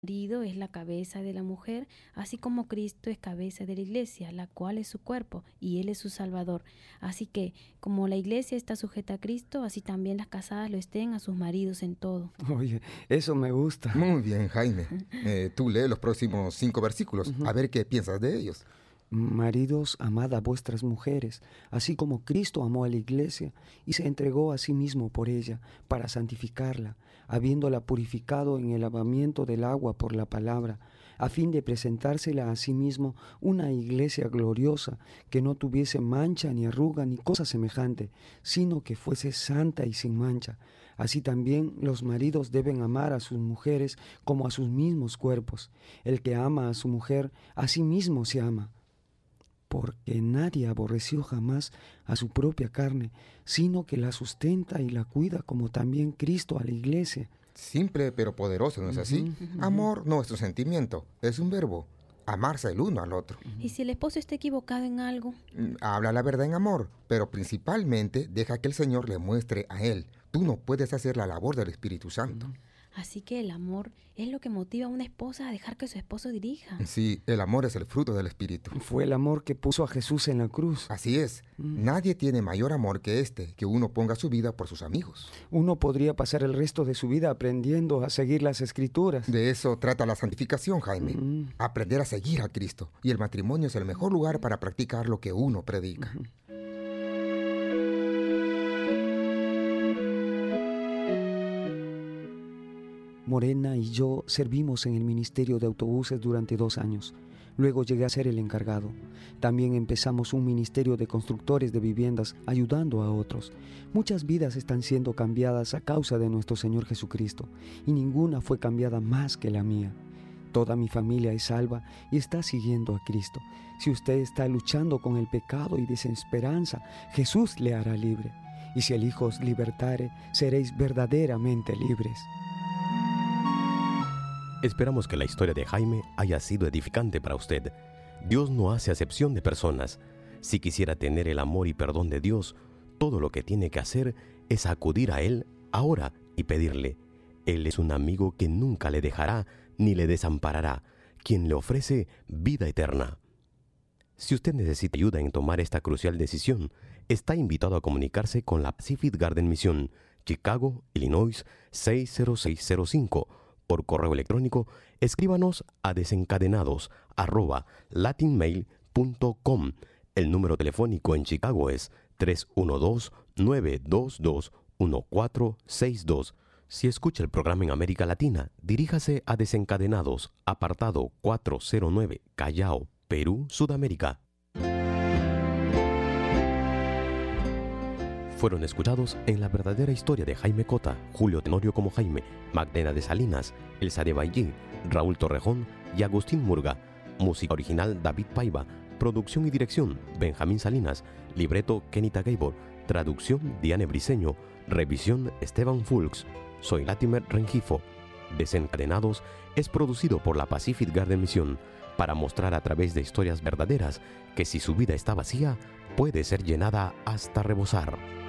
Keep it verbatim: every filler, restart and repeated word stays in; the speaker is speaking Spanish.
marido es la cabeza de la mujer, así como Cristo es cabeza de la iglesia, la cual es su cuerpo, y Él es su Salvador. Así que, como la iglesia está sujeta a Cristo, así también las casadas lo estén a sus maridos en todo. Oye, eso me gusta. Muy bien, Jaime. Eh, tú lee los próximos cinco versículos, Ujú. a ver qué piensas de ellos. Maridos, amad a vuestras mujeres, así como Cristo amó a la iglesia y se entregó a sí mismo por ella, para santificarla, habiéndola purificado en el lavamiento del agua por la palabra, a fin de presentársela a sí mismo una iglesia gloriosa, que no tuviese mancha ni arruga ni cosa semejante, sino que fuese santa y sin mancha. Así también los maridos deben amar a sus mujeres como a sus mismos cuerpos. El que ama a su mujer, a sí mismo se ama. Porque nadie aborreció jamás a su propia carne, sino que la sustenta y la cuida, como también Cristo a la iglesia. Simple pero poderoso, ¿no es así? Ujú. Amor no es un sentimiento, es un verbo. Amarse el uno al otro. ¿Y si el esposo está equivocado en algo? Mm, Habla la verdad en amor, pero principalmente deja que el Señor le muestre a él. Tú no puedes hacer la labor del Espíritu Santo. Así que el amor es lo que motiva a una esposa a dejar que su esposo dirija. Sí, el amor es el fruto del Espíritu. Fue el amor que puso a Jesús en la cruz. Así es. Nadie tiene mayor amor que este, que uno ponga su vida por sus amigos. Uno podría pasar el resto de su vida aprendiendo a seguir las Escrituras. De eso trata la santificación, Jaime. Mm. Aprender a seguir a Cristo. Y el matrimonio es el mejor lugar para practicar lo que uno predica. Morena y yo servimos en el ministerio de autobuses durante dos años. Luego llegué a ser el encargado. También empezamos un ministerio de constructores de viviendas ayudando a otros. Muchas vidas están siendo cambiadas a causa de nuestro Señor Jesucristo, y ninguna fue cambiada más que la mía. Toda mi familia es salva y está siguiendo a Cristo. Si usted está luchando con el pecado y desesperanza, Jesús le hará libre. Y si el Hijo os libertare, seréis verdaderamente libres. Esperamos que la historia de Jaime haya sido edificante para usted. Dios no hace acepción de personas. Si quisiera tener el amor y perdón de Dios, todo lo que tiene que hacer es acudir a Él ahora y pedirle. Él es un amigo que nunca le dejará ni le desamparará, quien le ofrece vida eterna. Si usted necesita ayuda en tomar esta crucial decisión, está invitado a comunicarse con la Pacific Garden Mission, Chicago, Illinois seis cero seis cero cinco. Por correo electrónico, escríbanos a desencadenados arroba latinmail punto com. El número telefónico en Chicago es tres uno dos, nueve dos dos, uno cuatro seis dos. Si escucha el programa en América Latina, diríjase a Desencadenados, apartado cuatrocientos nueve, Callao, Perú, Sudamérica. Fueron escuchados en La verdadera historia de Jaime Cota, Julio Tenorio como Jaime, Magdalena de Salinas, Elsa de Baillí, Raúl Torrejón y Agustín Murga. Música original David Paiva. Producción y dirección Benjamín Salinas. Libreto Kenita Gabor. Traducción Diane Briceño. Revisión Esteban Fulks. Soy Latimer Rengifo. Desencadenados es producido por la Pacific Garden Mission para mostrar a través de historias verdaderas que si su vida está vacía, puede ser llenada hasta rebosar.